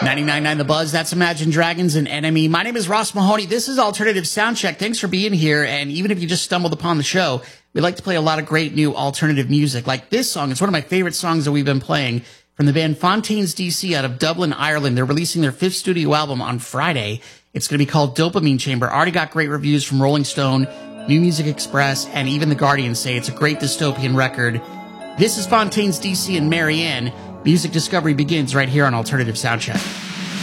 99.9 The Buzz, that's Imagine Dragons and Enemy. My name is Ross Mahoney. This is Alternative Soundcheck. Thanks for being here. And even if you just stumbled upon the show, we like to play a lot of great new alternative music. Like this song, it's one of my favorite songs that we've been playing from the band Fontaines DC out of Dublin, Ireland. They're releasing their 5th studio album on Friday. It's going to be called Dopamine Chamber. Already got great reviews from Rolling Stone, New Music Express, and even The Guardian say it's a great dystopian record. This is Fontaines DC and Marianne. Music discovery begins right here on Alternative Soundcheck.